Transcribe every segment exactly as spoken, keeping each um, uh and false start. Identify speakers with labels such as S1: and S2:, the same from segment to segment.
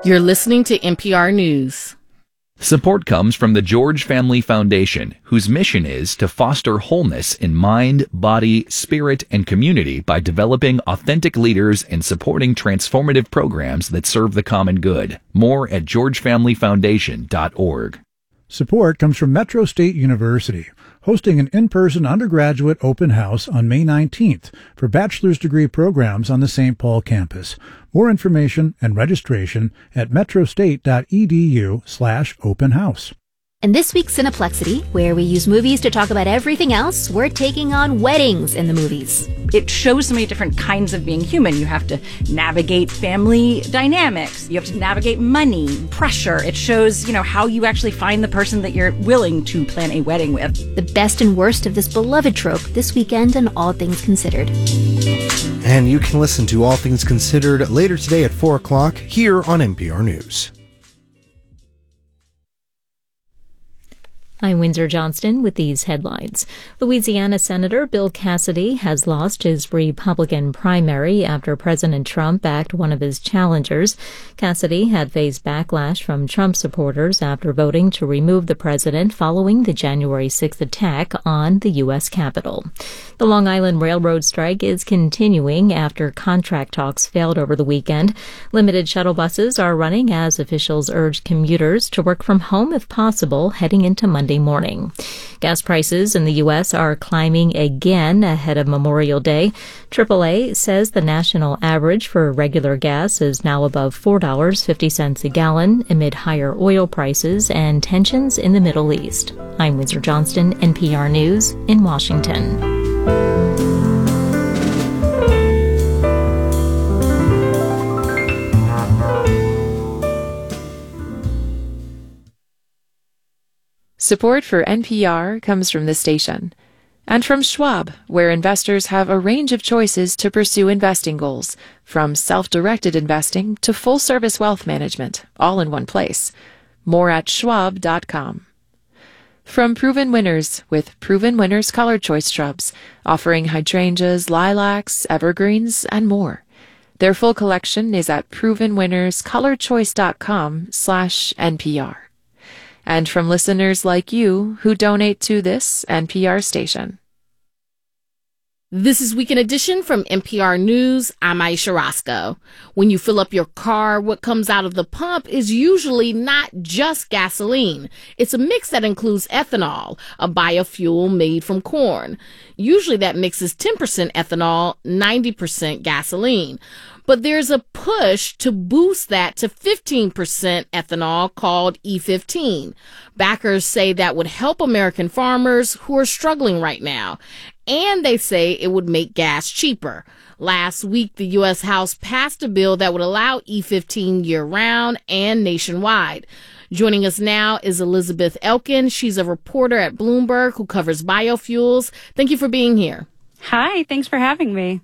S1: You're listening to N P R News.
S2: Support comes from the George Family Foundation, whose mission is to foster wholeness in mind, body, spirit, and community by developing authentic leaders and supporting transformative programs that serve the common good. More at george family foundation dot org.
S3: Support comes from Metro State University, hosting an in-person undergraduate open house on May nineteenth for bachelor's degree programs on the Saint Paul campus. More information and registration at metrostate.edu slash open house.
S4: And this week's Cineplexity, where we use movies to talk about everything else, we're taking on weddings in the movies.
S5: It shows so many different kinds of being human. You have to navigate family dynamics. You have to navigate money, pressure. It shows, you know, how you actually find the person that you're willing to plan a wedding with.
S4: The best and worst of this beloved trope this weekend on All Things Considered.
S6: And you can listen to All Things Considered later today at four o'clock here on N P R News.
S7: I'm Windsor Johnston with these headlines. Louisiana Senator Bill Cassidy has lost his Republican primary after President Trump backed one of his challengers. Cassidy had faced backlash from Trump supporters after voting to remove the president following the January sixth attack on the U S Capitol. The Long Island Railroad strike is continuing after contract talks failed over the weekend. Limited shuttle buses are running as officials urge commuters to work from home if possible heading into Monday morning. Gas prices in the U S are climbing again ahead of Memorial Day. triple A says the national average for regular gas is now above four dollars and fifty cents a gallon amid higher oil prices and tensions in the Middle East. I'm Windsor Johnston, N P R News in Washington.
S8: Support for N P R comes from this station and from Schwab, where investors have a range of choices to pursue investing goals, from self-directed investing to full-service wealth management, all in one place. More at schwab dot com. From Proven Winners, with Proven Winners Color Choice Shrubs, offering hydrangeas, lilacs, evergreens, and more. Their full collection is at proven winners color choice dot com slash N P R. And from listeners like you who donate to this N P R station.
S1: This is Weekend Edition from N P R News. I'm Aisha Roscoe. When you fill up your car, what comes out of the pump is usually not just gasoline. It's a mix that includes ethanol, a biofuel made from corn. Usually that mix is ten percent ethanol, ninety percent gasoline. But there's a push to boost that to fifteen percent ethanol called E fifteen. Backers say that would help American farmers who are struggling right now. And they say it would make gas cheaper. Last week, the U S House passed a bill that would allow E fifteen year-round and nationwide. Joining us now is Elizabeth Elkin. She's a reporter at Bloomberg who covers biofuels. Thank you for being here.
S9: Hi, thanks for having me.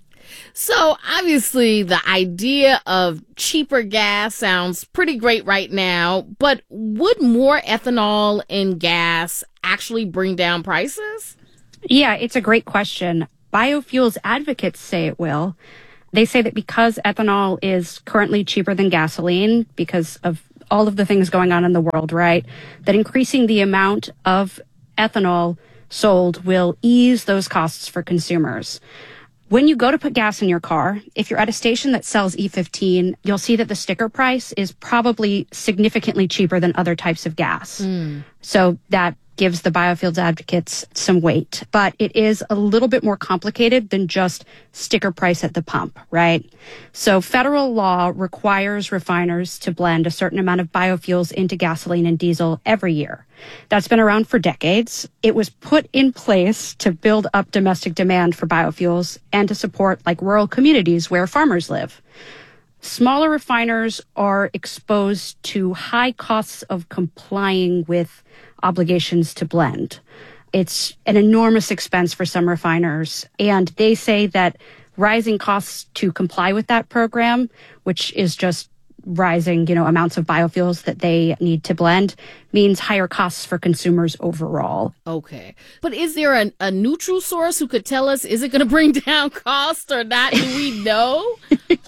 S1: So obviously the idea of cheaper gas sounds pretty great right now, but would more ethanol in gas actually bring down prices?
S9: Yeah, it's a great question. Biofuels advocates say it will. They say that because ethanol is currently cheaper than gasoline, because of all of the things going on in the world, right, that increasing the amount of ethanol sold will ease those costs for consumers. When you go to put gas in your car, if you're at a station that sells E fifteen, you'll see that the sticker price is probably significantly cheaper than other types of gas. Mm. So that gives the biofuels advocates some weight. But it is a little bit more complicated than just sticker price at the pump, right? So federal law requires refiners to blend a certain amount of biofuels into gasoline and diesel every year. That's been around for decades. It was put in place to build up domestic demand for biofuels and to support like rural communities where farmers live. Smaller refiners are exposed to high costs of complying with obligations to blend. It's an enormous expense for some refiners, and they say that rising costs to comply with that program, which is just rising, you know, amounts of biofuels that they need to blend, means higher costs for consumers overall.
S1: Okay. But is there a, a neutral source who could tell us, is it going to bring down costs or not? Do we know?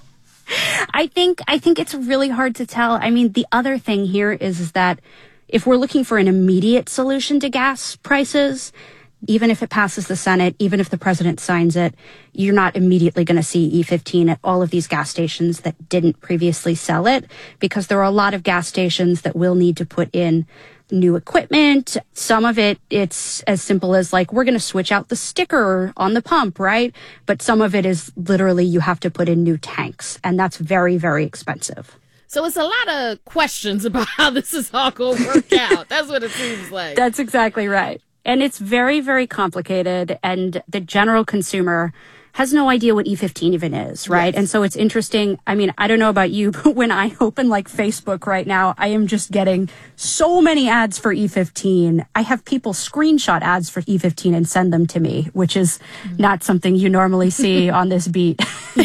S9: I think I think it's really hard to tell. I mean, the other thing here is, is that if we're looking for an immediate solution to gas prices, even if it passes the Senate, even if the president signs it, you're not immediately going to see E fifteen at all of these gas stations that didn't previously sell it, because there are a lot of gas stations that will need to put in new equipment. Some of it, it's as simple as like, we're going to switch out the sticker on the pump, right? But some of it is literally you have to put in new tanks, and that's very, very expensive.
S1: So it's a lot of questions about how this is all going to work out. That's what it seems like.
S9: That's exactly right. And it's very, very complicated, and the general consumer has no idea what E fifteen even is, right? Yes. And so it's interesting. I mean, I don't know about you, but when I open like Facebook right now, I am just getting so many ads for E fifteen. I have people screenshot ads for E fifteen and send them to me, which is not something you normally see on this beat.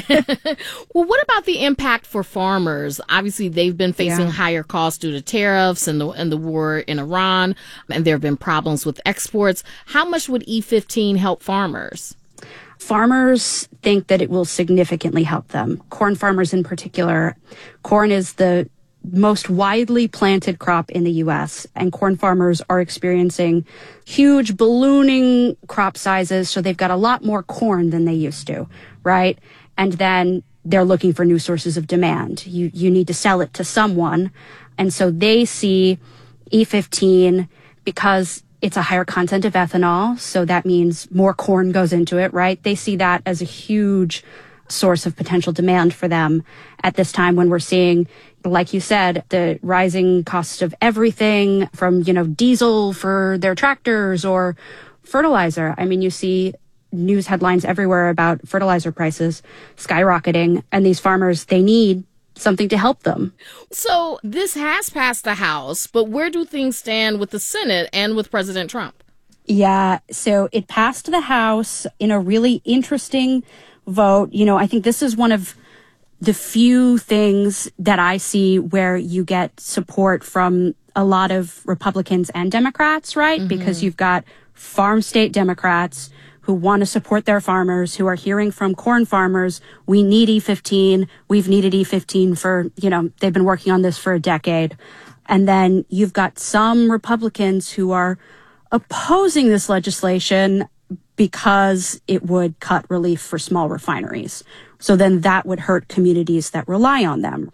S1: Well, what about the impact for farmers? Obviously, they've been facing yeah. higher costs due to tariffs and the and the war in Iran, and there have been problems with exports. How much would E fifteen help farmers?
S9: Farmers think that it will significantly help them. Corn farmers in particular. Corn is the most widely planted crop in the U S, and corn farmers are experiencing huge ballooning crop sizes, so they've got a lot more corn than they used to, right? And then they're looking for new sources of demand. You you need to sell it to someone, and so they see E fifteen because it's a higher content of ethanol, so that means more corn goes into it, right? They see that as a huge source of potential demand for them at this time when we're seeing, like you said, the rising cost of everything from, you know, diesel for their tractors or fertilizer. I mean, you see news headlines everywhere about fertilizer prices skyrocketing, and these farmers, they need something to help them.
S1: So this has passed the House, but where do things stand with the Senate and with President Trump?
S9: Yeah, so it passed the House in a really interesting vote. You know, I think this is one of the few things that I see where you get support from a lot of Republicans and Democrats, right? Mm-hmm. Because you've got farm state Democrats who want to support their farmers, who are hearing from corn farmers, we need E fifteen. We've needed E fifteen for, you know, they've been working on this for a decade. And then you've got some Republicans who are opposing this legislation because it would cut relief for small refineries. So then that would hurt communities that rely on them.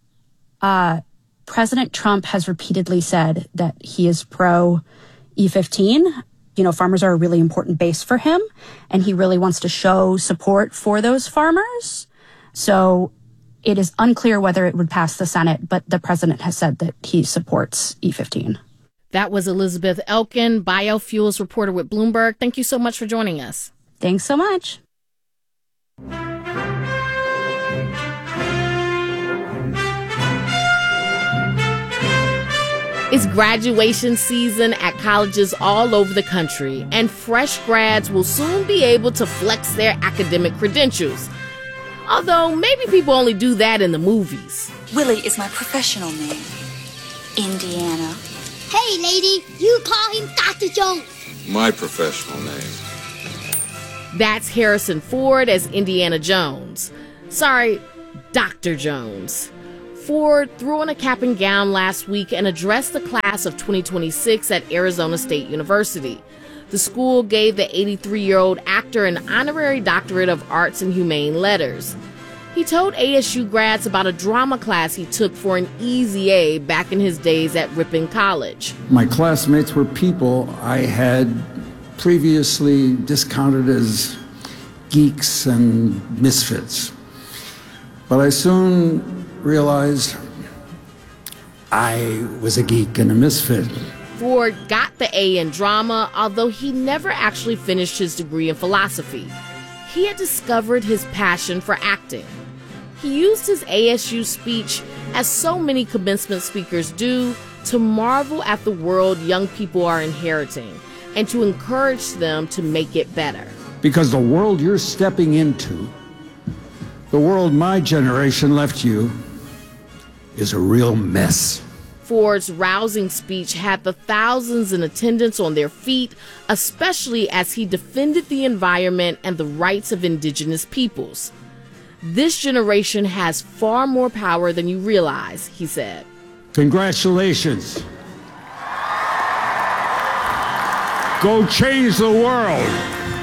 S9: Uh, President Trump has repeatedly said that he is pro E fifteen. You know, farmers are a really important base for him, and he really wants to show support for those farmers. So it is unclear whether it would pass the Senate, but the president has said that he supports E fifteen.
S1: That was Elizabeth Elkin, biofuels reporter with Bloomberg. Thank you so much for joining us.
S9: Thanks so much.
S1: It's graduation season at colleges all over the country, and fresh grads will soon be able to flex their academic credentials. Although maybe people only do that in the movies.
S10: Willie is my professional name. Indiana.
S11: Hey, lady, you call him Doctor Jones.
S12: My professional name.
S1: That's Harrison Ford as Indiana Jones. Sorry, Doctor Jones. Ford threw on a cap and gown last week and addressed the class of twenty twenty-six at Arizona State University. The school gave the eighty-three-year-old actor an honorary doctorate of arts and humane letters. He told A S U grads about a drama class he took for an easy A back in his days at Ripon College.
S13: My classmates were people I had previously discounted as geeks and misfits. But I soon realized I was a geek and a misfit.
S1: Ford got the A in drama, although he never actually finished his degree in philosophy. He had discovered his passion for acting. He used his A S U speech, as so many commencement speakers do, to marvel at the world young people are inheriting and to encourage them to make it better.
S13: Because the world you're stepping into, the world my generation left you, is a real mess.
S1: Ford's rousing speech had the thousands in attendance on their feet, especially as he defended the environment and the rights of indigenous peoples. This generation has far more power than you realize, he said.
S13: Congratulations. Go change the world.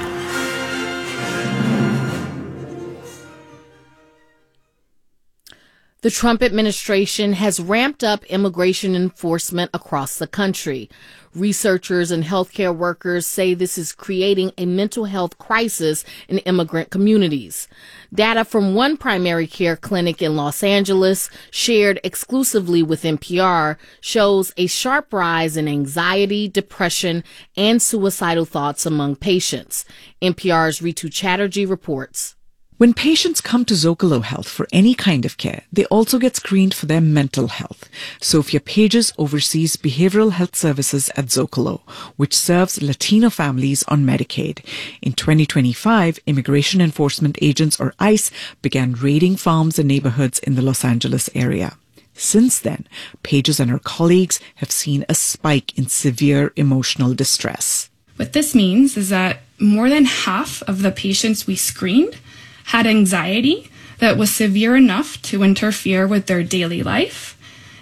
S1: The Trump administration has ramped up immigration enforcement across the country. Researchers and healthcare workers say this is creating a mental health crisis in immigrant communities. Data from one primary care clinic in Los Angeles, shared exclusively with N P R, shows a sharp rise in anxiety, depression, and suicidal thoughts among patients. N P R's Ritu Chatterjee reports.
S14: When patients come to Zocalo Health for any kind of care, they also get screened for their mental health. Sophia Pages oversees behavioral health services at Zocalo, which serves Latino families on Medicaid. In twenty twenty-five, immigration enforcement agents, or ICE, began raiding farms and neighborhoods in the Los Angeles area. Since then, Pages and her colleagues have seen a spike in severe emotional distress.
S15: What this means is that more than half of the patients we screened had anxiety that was severe enough to interfere with their daily life,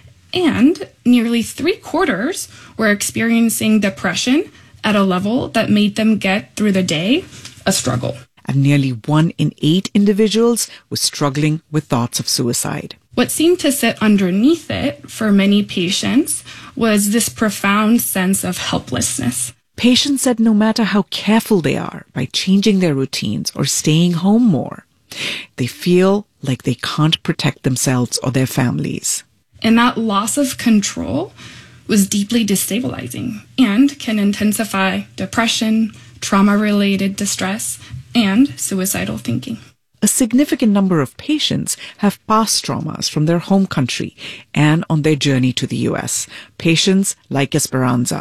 S15: and nearly three quarters were experiencing depression at a level that made them get through the day a struggle.
S14: And nearly one in eight individuals was struggling with thoughts of suicide.
S15: What seemed to sit underneath it for many patients was this profound sense of helplessness.
S14: Patients said no matter how careful they are by changing their routines or staying home more, they feel like they can't protect themselves or their families.
S15: And that loss of control was deeply destabilizing and can intensify depression, trauma-related distress, and suicidal thinking.
S14: A significant number of patients have past traumas from their home country and on their journey to the U S. Patients like Esperanza.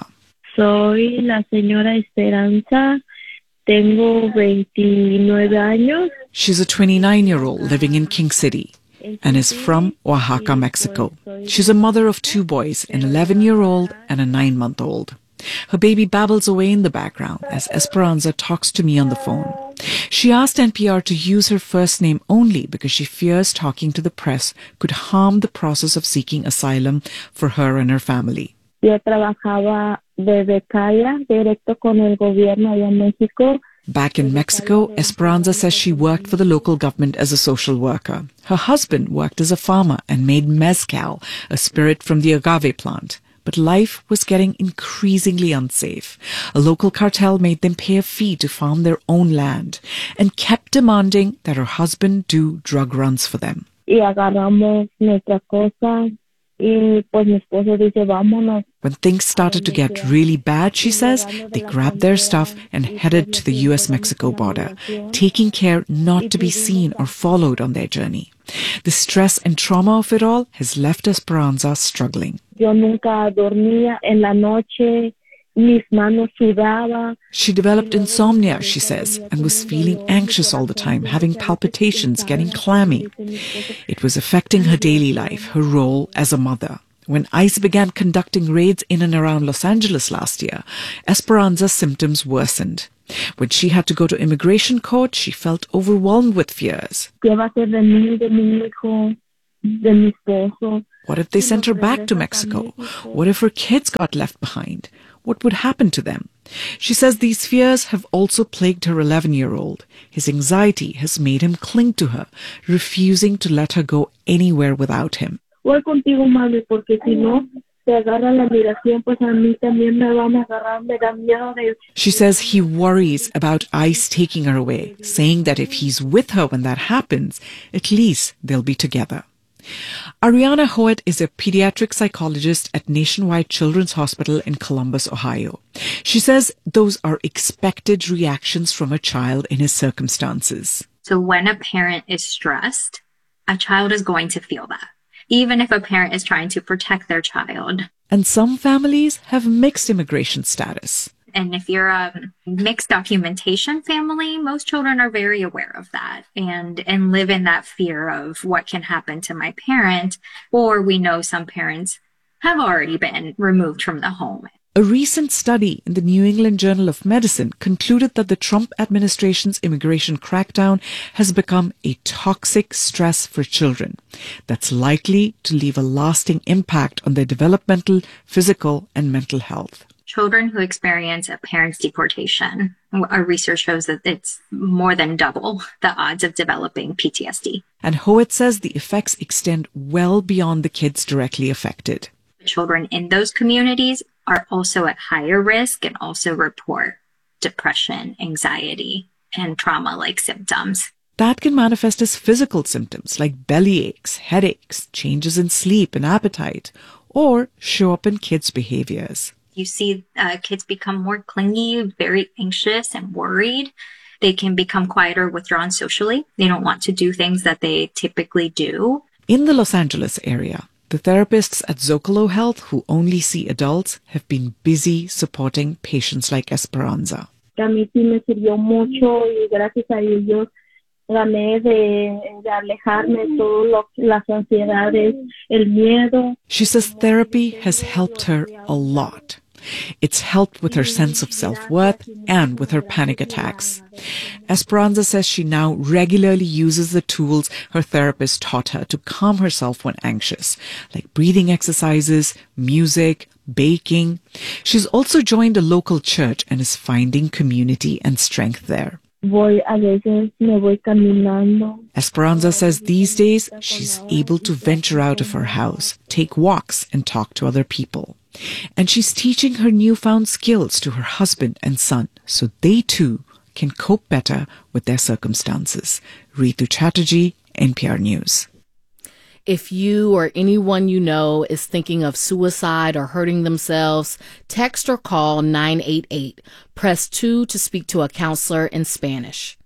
S16: Soy la señora Esperanza. Tengo veintinueve años.
S14: She's a twenty-nine-year-old living in King City and is from Oaxaca, Mexico. She's a mother of two boys, an eleven-year-old and a nine-month-old. Her baby babbles away in the background as Esperanza talks to me on the phone. She asked N P R to use her first name only because she fears talking to the press could harm the process of seeking asylum for her and her family.
S16: Yo trabajaba de becaria directo con el gobierno allá en México.
S14: Back in Mexico, Esperanza says she worked for the local government as a social worker. Her husband worked as a farmer and made mezcal, a spirit from the agave plant. But life was getting increasingly unsafe. A local cartel made them pay a fee to farm their own land and kept demanding that her husband do drug runs for them.
S16: Y agarramos nuestra cosa. Y pues mi esposo dice, vámonos.
S14: When things started to get really bad, she says, they grabbed their stuff and headed to the U S Mexico border, taking care not to be seen or followed on their journey. The stress and trauma of it all has left Esperanza struggling.
S16: Yo nunca dormía en la noche. Mis manos sudaban.
S14: She developed insomnia, she says, and was feeling anxious all the time, having palpitations, getting clammy. It was affecting her daily life, her role as a mother. When ICE began conducting raids in and around Los Angeles last year, Esperanza's symptoms worsened. When she had to go to immigration court, she felt overwhelmed with fears.
S16: ¿Qué va a ser de mí, de mi hijo, de mi esposo?
S14: What if they sent her back to Mexico? What if her kids got left behind? What would happen to them? She says these fears have also plagued her eleven-year-old. His anxiety has made him cling to her, refusing to let her go anywhere without him.
S16: Voy contigo, madre, porque si no, te agarra la migración, pues a mí también me van a agarrar, me da miedo de...
S14: She says he worries about ICE taking her away, saying that if he's with her when that happens, at least they'll be together. Ariana Hoet is a pediatric psychologist at Nationwide Children's Hospital in Columbus, Ohio. She says those are expected reactions from a child in his circumstances.
S17: So when a parent is stressed, a child is going to feel that, even if a parent is trying to protect their child.
S14: And some families have mixed immigration status.
S17: And if you're a mixed documentation family, most children are very aware of that and, and live in that fear of what can happen to my parent. Or we know some parents have already been removed from the home.
S14: A recent study in the New England Journal of Medicine concluded that the Trump administration's immigration crackdown has become a toxic stress for children that's likely to leave a lasting impact on their developmental, physical, and mental health.
S17: Children who experience a parent's deportation, our research shows that it's more than double the odds of developing P T S D.
S14: And Howitt says the effects extend well beyond the kids directly affected.
S17: Children in those communities are also at higher risk and also report depression, anxiety, and trauma-like symptoms.
S14: That can manifest as physical symptoms like belly aches, headaches, changes in sleep and appetite, or show up in kids' behaviors.
S17: You see uh, kids become more clingy, very anxious and worried. They can become quieter, withdrawn socially. They don't want to do things that they typically do.
S14: In the Los Angeles area, the therapists at Zocalo Health, who only see adults, have been busy supporting patients like Esperanza.
S16: A mí sí me sirvió mucho y gracias a ellos gané de, de alejarme de todas las ansiedades, el miedo.
S14: She says therapy has helped her a lot. It's helped with her sense of self-worth and with her panic attacks. Esperanza says she now regularly uses the tools her therapist taught her to calm herself when anxious, like breathing exercises, music, baking. She's also joined a local church and is finding community and strength there.
S16: Voy, a veces me voy caminando.
S14: Esperanza says these days she's able to venture out of her house, take walks, and talk to other people. And she's teaching her newfound skills to her husband and son so they too can cope better with their circumstances. Ritu Chatterjee, N P R News.
S1: If you or anyone you know is thinking of suicide or hurting themselves, text or call nine eight eight. Press two to speak to a counselor in Spanish.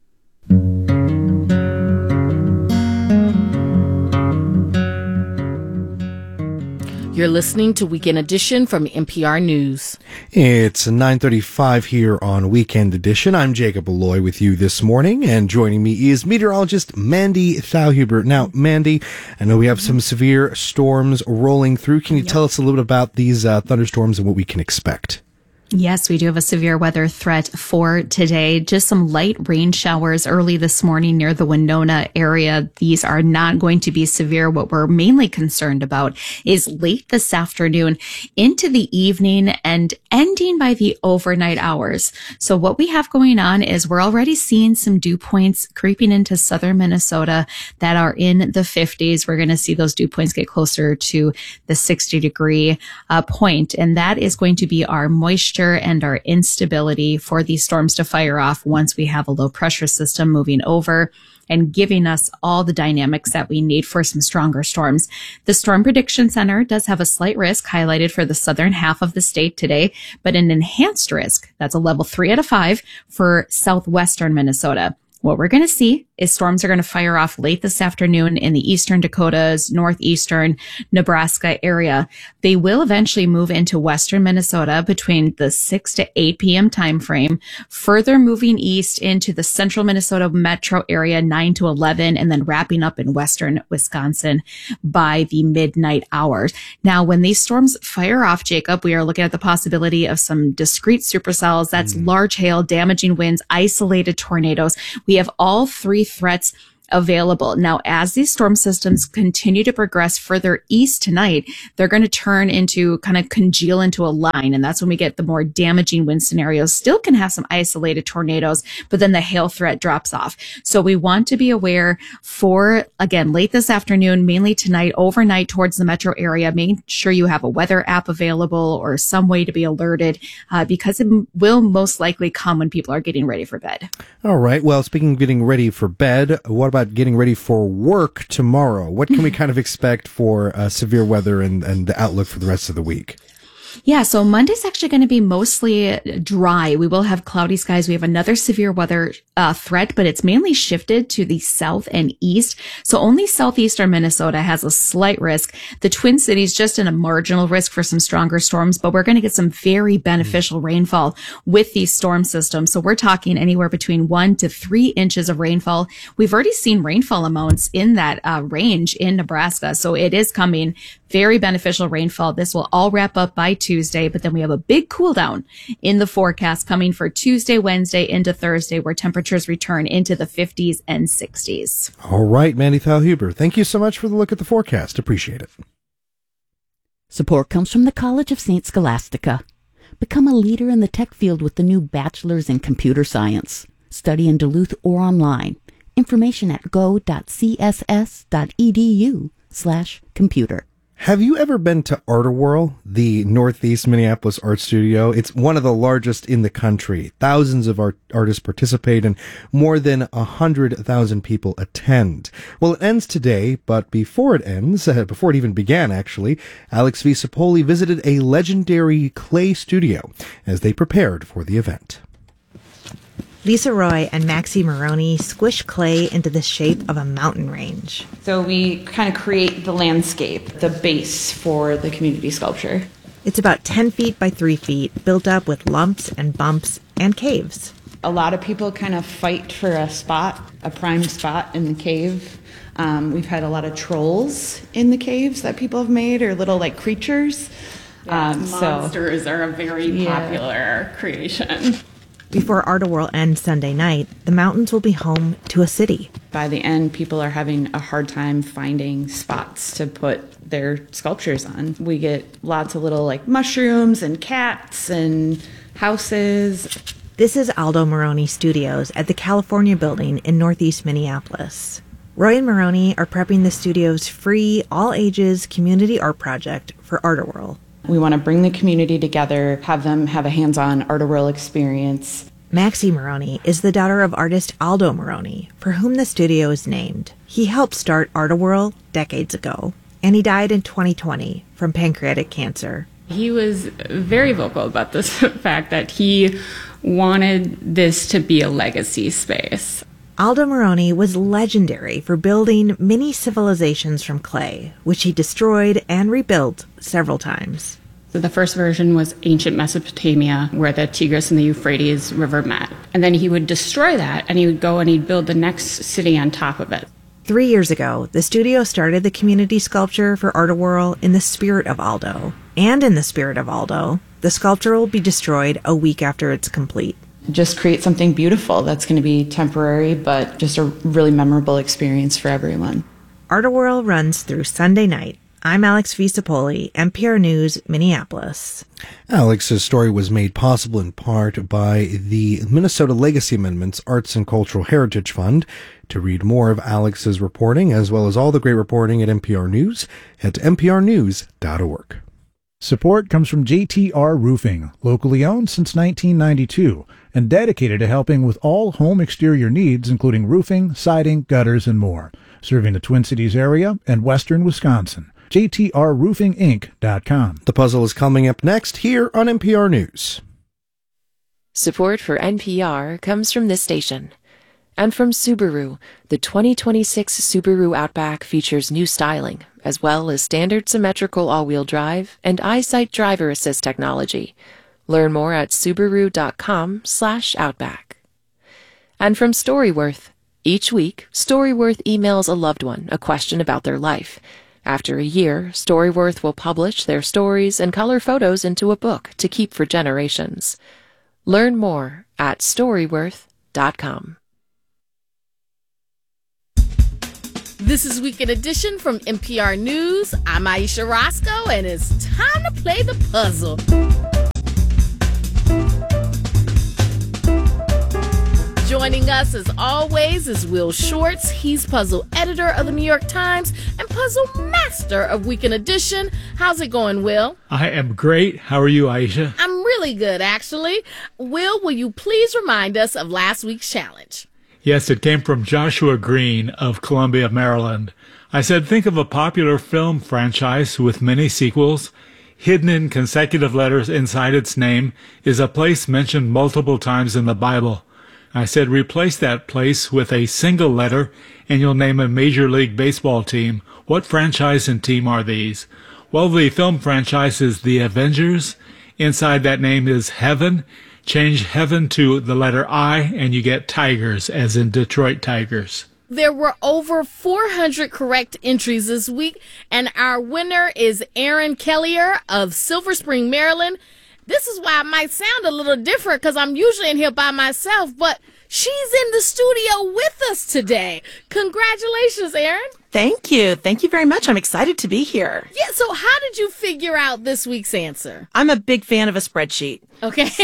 S1: You're listening to Weekend Edition from N P R News.
S6: It's nine thirty-five here on Weekend Edition. I'm Jacob Alloy with you this morning, and joining me is meteorologist Mandy Thalhuber. Now, Mandy, I know we have some severe storms rolling through. Can you yep. tell us a little bit about these uh, thunderstorms and what we can expect?
S18: Yes, we do have a severe weather threat for today. Just some light rain showers early this morning near the Winona area. These are not going to be severe. What we're mainly concerned about is late this afternoon into the evening and ending by the overnight hours. So what we have going on is we're already seeing some dew points creeping into southern Minnesota that are in the fifties. We're going to see those dew points get closer to the sixty degree uh, point, and that is going to be our moisture and our instability for these storms to fire off once we have a low pressure system moving over and giving us all the dynamics that we need for some stronger storms. The Storm Prediction Center does have a slight risk highlighted for the southern half of the state today, but an enhanced risk, that's a level three out of five for southwestern Minnesota. What we're going to see is storms are going to fire off late this afternoon in the eastern Dakotas, northeastern Nebraska area. They will eventually move into western Minnesota between the six to eight p.m. time frame, further moving east into the central Minnesota metro area, nine to eleven, and then wrapping up in western Wisconsin by the midnight hours. Now, when these storms fire off, Jacob, we are looking at the possibility of some discrete supercells. That's mm. large hail, damaging winds, isolated tornadoes. We have all three threats available. Now, as these storm systems continue to progress further east tonight, they're going to turn into kind of congeal into a line. And that's when we get the more damaging wind scenarios. Still can have some isolated tornadoes, but then the hail threat drops off. So we want to be aware for, again, late this afternoon, mainly tonight, overnight towards the metro area. Make sure you have a weather app available or some way to be alerted uh, because it will most likely come when people are getting ready for bed.
S6: All right. Well, speaking of getting ready for bed, what about getting ready for work tomorrow? What can we kind of expect for uh, severe weather and, and the outlook for the rest of the week?
S18: Yeah, so Monday's actually going to be mostly dry. We will have cloudy skies. We have another severe weather uh, threat, but it's mainly shifted to the south and east. So only southeastern Minnesota has a slight risk. The Twin Cities just in a marginal risk for some stronger storms, but we're going to get some very beneficial mm. rainfall with these storm systems. So we're talking anywhere between one to three inches of rainfall. We've already seen rainfall amounts in that uh, range in Nebraska. So it is coming Very beneficial rainfall. This will all wrap up by Tuesday, but then we have a big cool down in the forecast coming for Tuesday, Wednesday into Thursday, where temperatures return into the fifties and sixties.
S6: All right, Mandy Thalhuber, thank you so much for the look at the forecast. Appreciate it.
S19: Support comes from the College of Saint Scholastica. Become a leader in the tech field with the new Bachelor's in Computer Science. Study in Duluth or online. Information at go.css.edu slash computer.
S6: Have you ever been to Art-A-Whirl, the Northeast Minneapolis art studio? It's one of the largest in the country. Thousands of art- artists participate and more than one hundred thousand people attend. Well, it ends today, but before it ends, uh, before it even began actually, Alex V. Sapoli visited a legendary clay studio as they prepared for the event.
S20: Lisa Roy and Maxie Maroney squish clay into the shape of a mountain range.
S21: So we kind of create the landscape, the base for the community sculpture.
S20: It's about ten feet by three feet, built up with lumps and bumps and caves.
S21: A lot of people kind of fight for a spot, a prime spot in the cave. Um, we've had a lot of trolls in the caves that people have made, or little like creatures.
S22: Yeah,
S21: um,
S22: monsters
S21: so,
S22: are a very
S21: yeah.
S22: popular creation.
S20: Before Art-A-Whirl ends Sunday night, the mountains will be home to a city.
S21: By the end, people are having a hard time finding spots to put their sculptures on. We get lots of little like mushrooms and cats and houses.
S20: This is Aldo Maroney Studios at the California Building in Northeast Minneapolis. Roy and Maroney are prepping the studio's free, all-ages community art project for Art-A-Whirl.
S21: We want to bring the community together, have them have a hands-on Art-A-Whirl experience.
S20: Maxie Maroney is the daughter of artist Aldo Maroney, for whom the studio is named. He helped start Art-A-Whirl decades ago, and he died in twenty twenty from pancreatic cancer.
S22: He was very vocal about this fact that he wanted this to be a legacy space.
S20: Aldo Maroney was legendary for building mini civilizations from clay, which he destroyed and rebuilt several times.
S22: So the first version was ancient Mesopotamia, where the Tigris and the Euphrates River met. And then he would destroy that, and he would go and he'd build the next city on top of it.
S20: Three years ago, the studio started the community sculpture for Art-A-Whirl in the spirit of Aldo. And in the spirit of Aldo, the sculpture will be destroyed a week after it's complete.
S21: Just create something beautiful that's going to be temporary, but just a really memorable experience for everyone.
S20: Art-A-Whirl runs through Sunday night. I'm Alex V. Sapoli, N P R News, Minneapolis.
S6: Alex's story was made possible in part by the Minnesota Legacy Amendments Arts and Cultural Heritage Fund. To read more of Alex's reporting, as well as all the great reporting at N P R News, head to N P R news dot org.
S3: Support comes from J T R Roofing, locally owned since nineteen ninety-two, and dedicated to helping with all home exterior needs, including roofing, siding, gutters, and more. Serving the Twin Cities area and western Wisconsin. J T R roofing inc dot com.
S6: The puzzle is coming up next here on N P R News.
S8: Support for N P R comes from this station. And from Subaru, the twenty twenty-six Subaru Outback features new styling, as well as standard symmetrical all-wheel drive and EyeSight driver assist technology. Learn more at subaru.com slash outback. And from Storyworth, each week, Storyworth emails a loved one a question about their life. After a year, Storyworth will publish their stories and color photos into a book to keep for generations. Learn more at storyworth dot com.
S1: This is Weekend Edition from N P R News. I'm Aisha Roscoe, and it's time to play the puzzle. Joining us, as always, is Will Shorts. He's puzzle editor of the New York Times and puzzle master of Weekend Edition. How's it going, Will?
S23: I am great. How are you, Aisha?
S1: I'm really good, actually. Will, will you please remind us of last week's challenge?
S23: Yes, it came from Joshua Green of Columbia, Maryland. I said, think of a popular film franchise with many sequels. Hidden in consecutive letters inside its name is a place mentioned multiple times in the Bible. I said, replace that place with a single letter, and you'll name a Major League Baseball team. What franchise and team are these? Well, the film franchise is The Avengers. Inside that name is Heaven. Change heaven to the letter I, and you get Tigers, as in Detroit Tigers.
S1: There were over four hundred correct entries this week, and our winner is Erin Kellier of Silver Spring, Maryland. This is why I might sound a little different because I'm usually in here by myself, but she's in the studio with us today. Congratulations, Erin.
S2: Thank you. Thank you very much. I'm excited to be here.
S1: Yeah, so how did you figure out this week's answer?
S2: I'm a big fan of a spreadsheet.
S1: Okay.
S2: So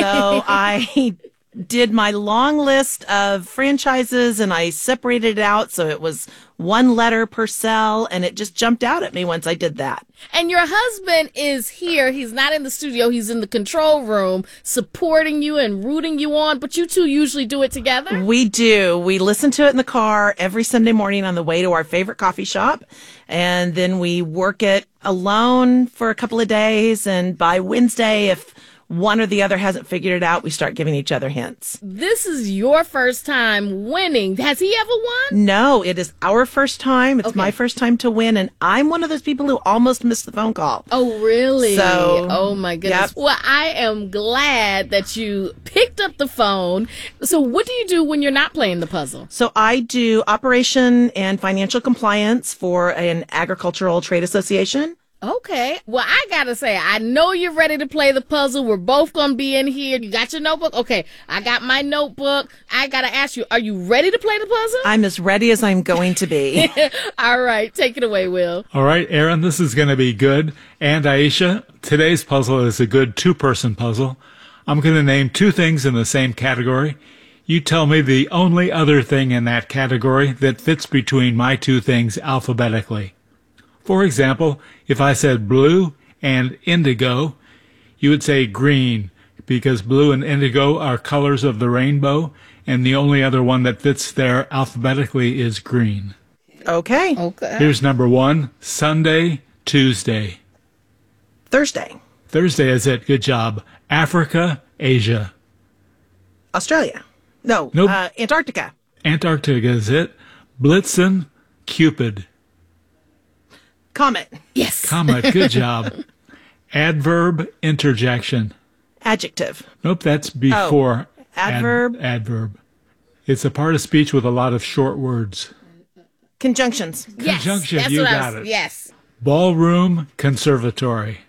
S2: I did my long list of franchises and I separated it out so it was one letter per cell, and it just jumped out at me once I did that.
S1: And your husband is here. He's not in the studio. He's in the control room supporting you and rooting you on, but you two usually do it together?
S2: We do. We listen to it in the car every Sunday morning on the way to our favorite coffee shop, and then we work it alone for a couple of days, and by Wednesday, if one or the other hasn't figured it out, we start giving each other hints.
S1: This is your first time winning. Has he ever won?
S2: No, it is our first time. It's
S1: Okay.
S2: my first time to win, and I'm one of those people who almost missed the phone call.
S1: Oh, really?
S2: So,
S1: oh, my goodness.
S2: yep.
S1: Well, I am glad that you picked up the phone. So what do you do when you're not playing the puzzle?
S2: So I do operation and financial compliance for an agricultural trade association.
S1: Okay. Well, I gotta say, I know you're ready to play the puzzle. We're both gonna be in here. You got your notebook? Okay. I got my notebook. I gotta ask you, are you ready to play the puzzle?
S2: I'm as ready as I'm going to be.
S1: All right. Take it away, Will.
S23: All right, Erin, this is going to be good. And Aisha, today's puzzle is a good two-person puzzle. I'm going to name two things in the same category. You tell me the only other thing in that category that fits between my two things alphabetically. For example, if I said blue and indigo, you would say green, because blue and indigo are colors of the rainbow, and the only other one that fits there alphabetically is green.
S2: Okay.
S1: Okay.
S23: Here's number one, Sunday, Tuesday.
S2: Thursday.
S23: Thursday is it. Good job. Africa, Asia.
S2: Australia. No,
S23: Nope.
S2: uh, Antarctica.
S23: Antarctica is it. Blitzen, Cupid.
S2: Comet.
S1: Yes.
S23: Comet, good job. Adverb, interjection.
S2: Adjective.
S23: Nope, that's before.
S2: Oh, adverb.
S23: Ad, adverb. It's a part of speech with a lot of short words.
S2: Conjunctions.
S1: Yes.
S23: Conjunction,
S1: That's
S23: you
S1: what I
S23: got
S1: was,
S23: it.
S1: Yes.
S23: Ballroom, conservatory.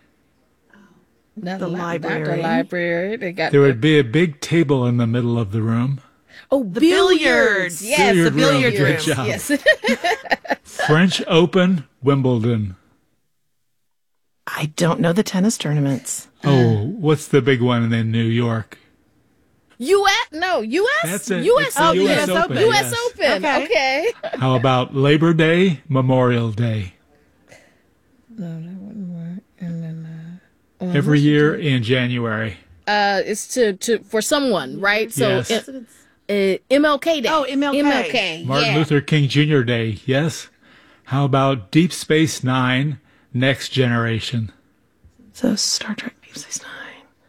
S1: Not
S2: The
S1: li-
S2: library.
S1: Not the library. They got
S23: There
S1: the-
S23: would be a big table in the middle of the room.
S1: Oh,
S2: The
S1: billiards.
S2: billiards.
S1: Yes.
S2: the
S23: Billiard room.
S2: billiard
S23: Good
S2: room.
S23: job.
S1: Yes.
S23: French Open, Wimbledon.
S2: I don't know the tennis tournaments.
S23: Oh, what's the big one in New York?
S1: U S No, U S
S23: That's it.
S1: U S
S23: It's the
S1: Open.
S23: U S Open,
S1: U S
S23: yes.
S1: Open.
S2: Okay.
S1: Okay.
S23: How about Labor Day, Memorial Day?
S1: No, that wouldn't work. And then uh, uh,
S23: Every year in January.
S1: uh, it's to to for someone, right? So
S23: Yes.
S1: uh, uh, M L K Day.
S2: Oh, M L K.
S1: M L K.
S23: Martin
S1: yeah.
S23: Luther King Junior Day, yes. How about Deep Space Nine, Next Generation?
S2: So Star Trek Deep Space Nine.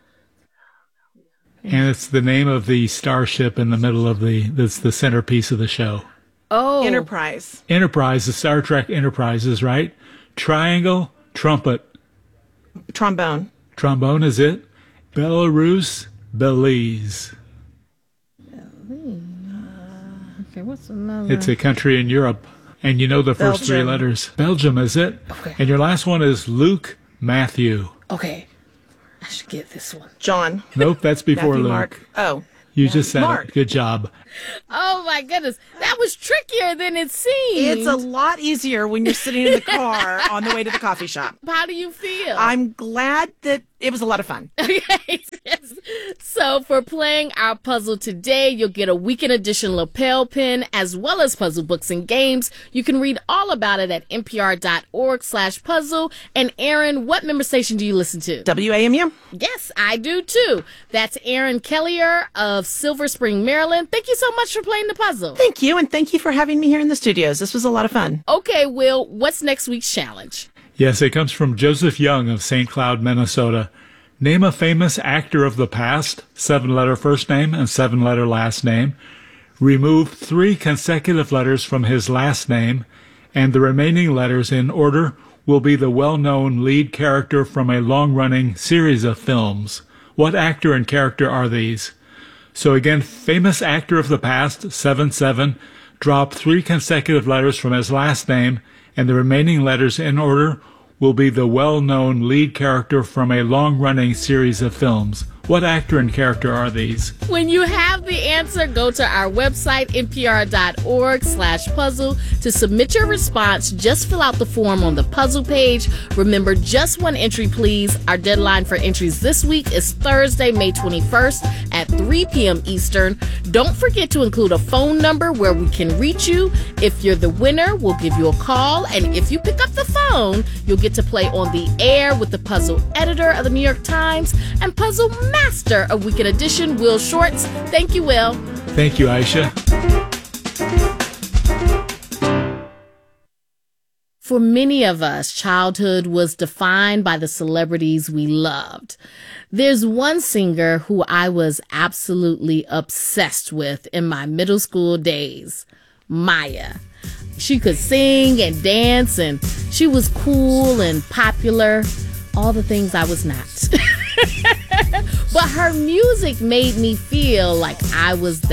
S23: And it's the name of the starship in the middle of the, that's the centerpiece of the show.
S1: Oh,
S2: Enterprise.
S23: Enterprise, the Star Trek Enterprises, right? Triangle, trumpet.
S2: Trombone.
S23: Trombone is it. Belarus, Belize.
S1: Okay, what's another?
S23: It's a country in Europe. And you know the first three
S2: Belgium.
S23: letters. Belgium, is it?
S1: Okay.
S23: And your last one is Luke, Matthew.
S1: Okay, I should get this one.
S2: John.
S23: Nope, that's before
S2: Matthew,
S23: Luke.
S2: Mark. Oh.
S23: You just said
S2: Mark.
S23: it. Good job.
S1: Oh my goodness, that was trickier than it seemed.
S2: It's a lot easier when you're sitting in the car on the way to the coffee shop.
S1: How do you feel?
S2: I'm glad that it was a lot of fun.
S1: Okay, yes. So for playing our puzzle today, you'll get a weekend edition lapel pin as well as puzzle books and games. You can read all about it at npr.org slash puzzle. And Erin, what member station do you listen to?
S2: W A M U.
S1: Yes, I do too. That's Erin Kellier of Silver Spring, Maryland. Thank you so much for playing the puzzle.
S2: Thank you, and thank you for having me here in the studios. This was a lot of fun.
S1: Okay, Will, what's next week's challenge?
S23: Yes, it comes from Joseph Young of Saint Cloud, Minnesota. Name a famous actor of the past, seven-letter first name and seven-letter last name. Remove three consecutive letters from his last name, and the remaining letters in order will be the well-known lead character from a long-running series of films. What actor and character are these? So again, famous actor of the past, seven seven. drop three consecutive letters from his last name, and the remaining letters in order will be the well-known lead character from a long-running series of films. What actor and character are these?
S1: When you have the answer, go to our website, npr.org slash puzzle. To submit your response, just fill out the form on the puzzle page. Remember, just one entry, please. Our deadline for entries this week is Thursday, May twenty-first at three p.m. Eastern. Don't forget to include a phone number where we can reach you. If you're the winner, we'll give you a call. And if you pick up the phone, you'll get to play on the air with the puzzle editor of the New York Times and puzzle master of Weekend Edition, Will Shortz. Thank you, Will.
S23: Thank you, Aisha.
S1: For many of us, childhood was defined by the celebrities we loved. There's one singer who I was absolutely obsessed with in my middle school days, Maya. She could sing and dance, and she was cool and popular, all the things I was not. But her music made me feel like I was